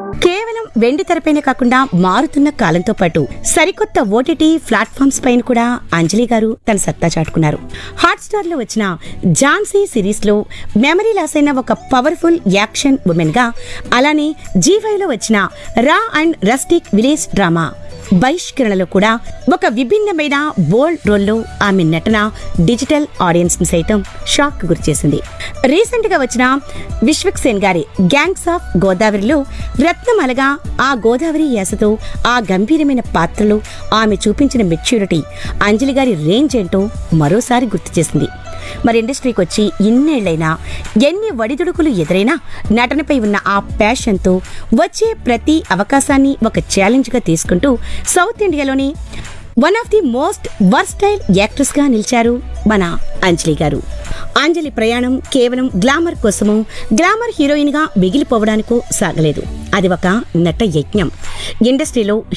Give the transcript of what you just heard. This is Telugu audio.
కేవలం వెండి తెరపైనే కాకుండా మారుతున్న కాలంతో పాటు సరికొత్త ఓటీటీ ప్లాట్ఫామ్స్ పైన కూడా అంజలి గారు తన సత్తా చాటుకున్నారు. హాట్‌స్టార్ లో వచ్చిన ఝాన్సీ సిరీస్ లో మెమరీ లాస్ అయిన ఒక పవర్ఫుల్ యాక్షన్ ఉమెన్ గా, అలానే G5 లో వచ్చిన రా అండ్ రస్టిక్ విలేజ్ డ్రామా బహిష్కరణలో కూడా ఒక విభిన్నమైన బోల్డ్ రోల్లో ఆమె నటన డిజిటల్ ఆడియన్స్ ని సైతం షాక్ గురిచేసింది. రీసెంట్ గా వచ్చిన విశ్వక్ సేన్ గారి గ్యాంగ్స్ ఆఫ్ గోదావరిలో రత్నమాలగా ఆ గోదావరి యాసతో ఆ గంభీరమైన పాత్రలో ఆమె చూపించిన మెచ్యూరిటీ అంజలి గారి రేంజ్ ఏంటో మరోసారి గుర్తు చేసింది. మరి ఇండస్ట్రీకి వచ్చి ఇన్నేళ్లైనా, ఎన్ని వడిదుడుకులు ఎదురైనా నటనపై ఉన్న ఆ ప్యాషన్తో వచ్చే ప్రతి అవకాశాన్ని ఒక ఛాలెంజ్ గా తీసుకుంటూ సౌత్ ఇండియాలోని one of the most versatile actress గా నిలిచారు మన అంజలి గారు. అంజలి ప్రయాణం కేవలం గ్లామర్ కోసమో, గ్లామర్ హీరోయిన్ గా మిగిలిపోవడానికో సాగలేదు. అది ఒక నట యజ్ఞం. ఇండస్ట్రీలో